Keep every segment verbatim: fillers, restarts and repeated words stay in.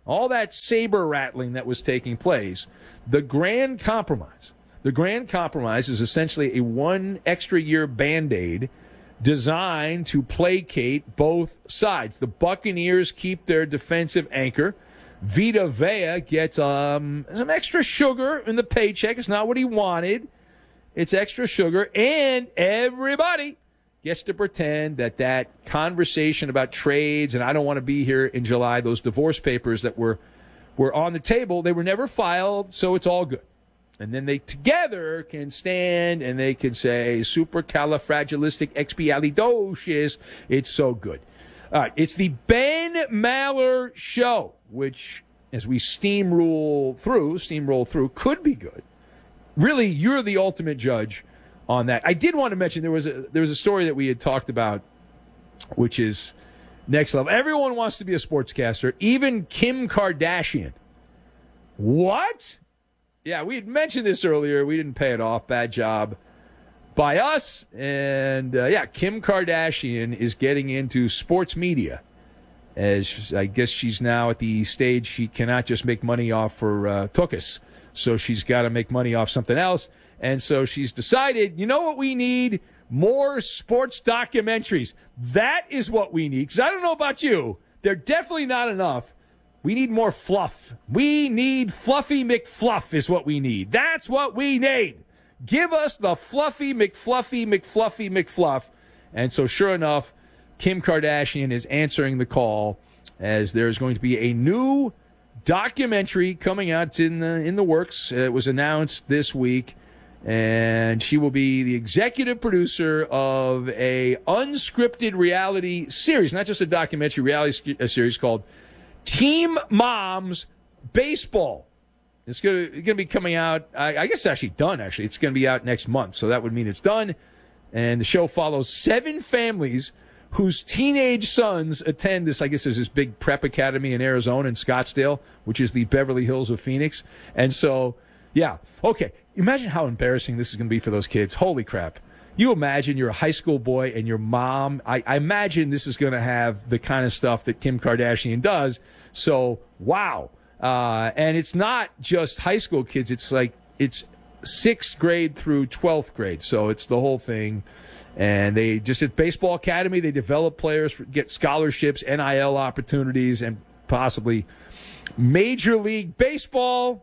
all that saber rattling that was taking place, the grand compromise, the grand compromise is essentially a one extra year Band-Aid designed to placate both sides. The Buccaneers keep their defensive anchor. Vita Vea gets um, some extra sugar in the paycheck. It's not what he wanted. It's extra sugar. And everybody gets to pretend that that conversation about trades and I don't want to be here in July, those divorce papers that were, were on the table, they were never filed, so it's all good. And then they together can stand and they can say, supercalifragilisticexpialidocious, it's so good. All right, it's the Ben Maller Show, which, as we steamroll through, steamroll through, could be good. Really, you're the ultimate judge on that. I did want to mention there was a there was a story that we had talked about, which is next level. Everyone wants to be a sportscaster, even Kim Kardashian. What? Yeah, we had mentioned this earlier. We didn't pay it off. Bad job by us. And, uh, yeah, Kim Kardashian is getting into sports media. As I guess she's now at the stage she cannot just make money off her uh, tuchus. So she's got to make money off something else. And so she's decided, you know what we need? More sports documentaries. That is what we need. Because I don't know about you. They're definitely not enough. We need more fluff. We need Fluffy McFluff is what we need. That's what we need. Give us the Fluffy McFluffy McFluffy McFluff. And so sure enough, Kim Kardashian is answering the call as there's going to be a new documentary coming out. It's in the, in the works. It was announced this week. And she will be the executive producer of a unscripted reality series, not just a documentary, reality a series called Team Moms Baseball. It's going to be coming out, I, I guess it's actually done, actually. It's going to be out next month, so that would mean it's done. And the show follows seven families whose teenage sons attend this, I guess there's this big prep academy in Arizona in Scottsdale, which is the Beverly Hills of Phoenix. And so, yeah, okay, imagine how embarrassing this is going to be for those kids. Holy crap. You imagine you're a high school boy and your mom, I, I imagine this is going to have the kind of stuff that Kim Kardashian does. So, wow. Uh, and it's not just high school kids. It's like, it's sixth grade through twelfth grade. So it's the whole thing. And they just, at Baseball Academy, they develop players, for, get scholarships, N I L opportunities, and possibly Major League Baseball.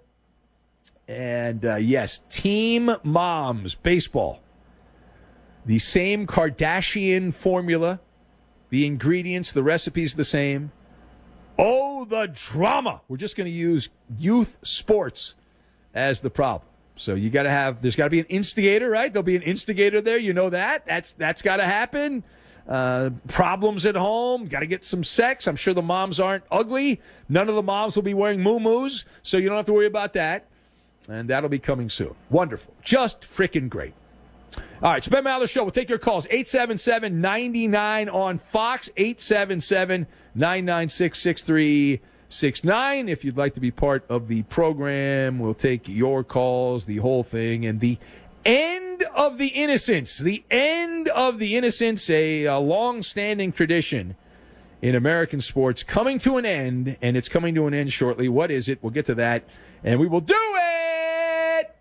And, uh, yes, Team Moms Baseball. The same Kardashian formula, the ingredients, the recipes the same. Oh, the drama. We're just going to use youth sports as the problem. So you got to have, there's got to be an instigator, right? There'll be an instigator there. You know that. That's That's got to happen. Uh, problems at home. Got to get some sex. I'm sure the moms aren't ugly. None of the moms will be wearing muumuus, so you don't have to worry about that. And that'll be coming soon. Wonderful. Just freaking great. All right, it's Ben Maller Show. We'll take your calls. eight seven seven, nine nine on Fox, eight seven seven, nine nine six, six three six nine. If you'd like to be part of the program, we'll take your calls, the whole thing, and the end of the innocence. The end of the innocence, a, a long-standing tradition in American sports, coming to an end, and it's coming to an end shortly. What is it? We'll get to that, and we will do it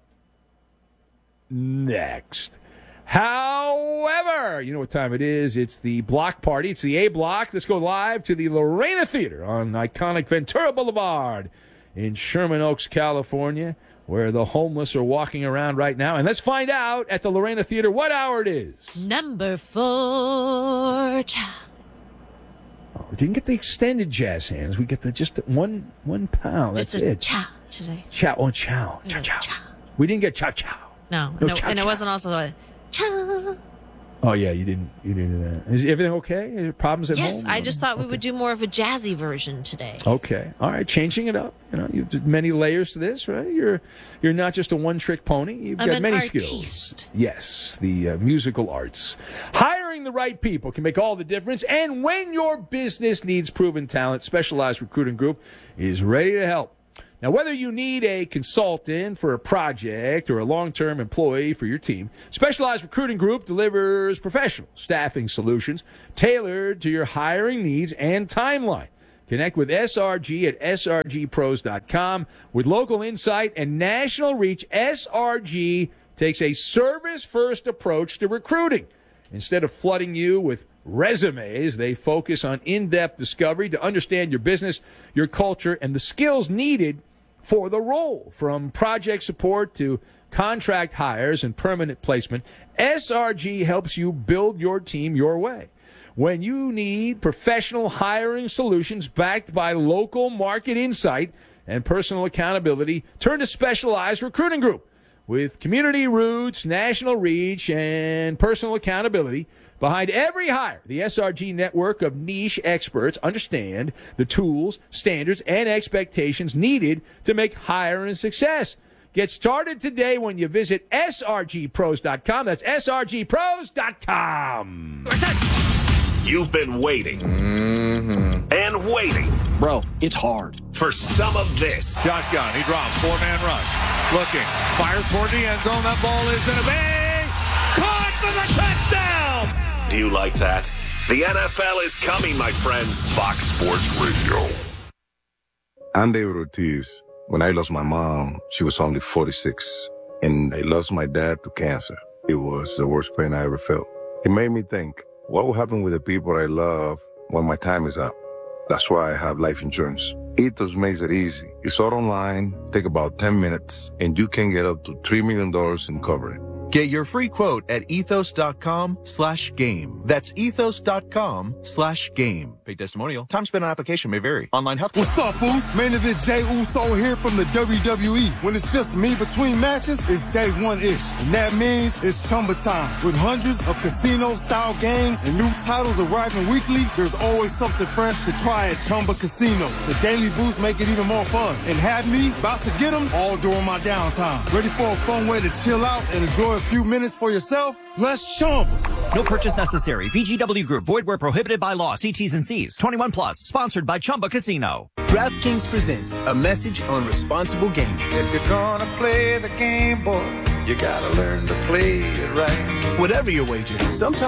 next. However, you know what time it is. It's the block party. It's the A block. Let's go live to the Lorena Theater on iconic Ventura Boulevard in Sherman Oaks, California, where the homeless are walking around right now. And let's find out at the Lorena Theater what hour it is. Number four. Cha. Oh, we didn't get the extended jazz hands. We get the just one one pound. Just That's a it. cha today. Chow. Oh, chow. Chow, chow. Cha. We didn't get chow chow. No, no and, chow, it, and it chow. wasn't also a cha. Oh, yeah, you didn't you didn't do that. Is everything okay? Is there problems at yes, home? I just thought we okay. would do more of a jazzy version today. Okay. All right, changing it up. You know, you've many layers to this, right? You're you're not just a one-trick pony. You've I'm got an many artiste. skills. Yes, the uh, musical arts. Hiring the right people can make all the difference. And when your business needs proven talent, Specialized Recruiting Group is ready to help. Now, whether you need a consultant for a project or a long-term employee for your team, Specialized Recruiting Group delivers professional staffing solutions tailored to your hiring needs and timeline. Connect with S R G at S R G pros dot com. With local insight and national reach, S R G takes a service-first approach to recruiting. Instead of flooding you with resumes, they focus on in-depth discovery to understand your business, your culture, and the skills needed for the role. From project support to contract hires and permanent placement, S R G helps you build your team your way. When you need professional hiring solutions backed by local market insight and personal accountability, turn to Specialized Recruiting Group. With community roots, national reach, and personal accountability behind every hire, the S R G network of niche experts understand the tools, standards, and expectations needed to make hiring a success. Get started today when you visit S R G pros dot com. That's S R G pros dot com. You've been waiting mm-hmm. and waiting. Bro, it's hard. For some of this. Shotgun. He drops. Four-man rush. Looking. Fires toward the end zone. That ball is going to be caught for the touchdown. Do you like that? The N F L is coming, my friends. Fox Sports Radio. I'm David Ortiz. When I lost my mom, she was only forty-six. And I lost my dad to cancer. It was the worst pain I ever felt. It made me think, what will happen with the people I love when my time is up? That's why I have life insurance. Ethos makes it easy. It's all online, take about ten minutes, and you can get up to three million dollars in coverage. Get your free quote at ethos.com slash game. That's ethos.com slash game. Paid testimonial. Time spent on application may vary. Online health. What's up, fools? Main event Jey Uso here from the W W E. When it's just me between matches, it's day one-ish. And that means it's Chumba time. With hundreds of casino-style games and new titles arriving weekly, there's always something fresh to try at Chumba Casino. The daily boosts make it even more fun. And have me about to get them all during my downtime. Ready for a fun way to chill out and enjoy a few minutes for yourself? Let's Chumba. No purchase necessary. V G W Group. Void where prohibited by law. See T's and C's. twenty-one plus. Sponsored by Chumba Casino. DraftKings presents a message on responsible gaming. If you're gonna play the game, boy, you gotta learn to play it right. Whatever your wager, sometimes